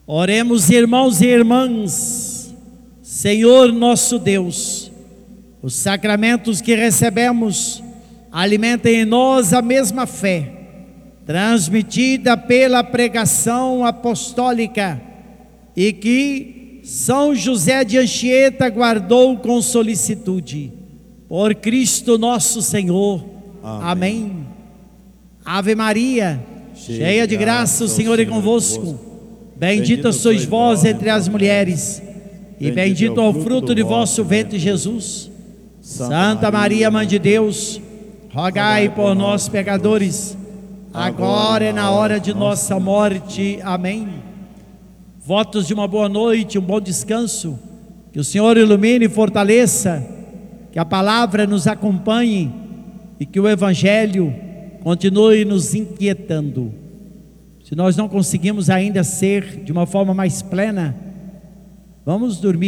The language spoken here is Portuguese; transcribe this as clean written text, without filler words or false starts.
Oremos, irmãos e irmãs. Senhor nosso Deus, os sacramentos que recebemos alimentem em nós a mesma fé, transmitida pela pregação apostólica, e que São José de Anchieta guardou com solicitude. Por Cristo nosso Senhor. Amém. Ave Maria, cheia de graça, o Senhor é convosco. Bendita sois vós entre as mulheres, e bendito é o fruto de vosso ventre, Jesus. Santa Maria, Mãe de Deus, rogai por nós, pecadores, agora e na hora de nossa morte. Amém. Votos de uma boa noite, um bom descanso. Que o Senhor ilumine e fortaleça, que a palavra nos acompanhe e que o Evangelho continue nos inquietando. Se nós não conseguimos ainda ser de uma forma mais plena, vamos dormir